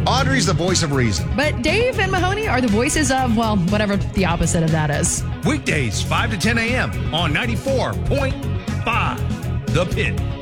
Audrey's the voice of reason. But Dave and Mahoney are the voices of, well, whatever the opposite of that is. Weekdays, 5 to 10 a.m. on 94.5 The Pit.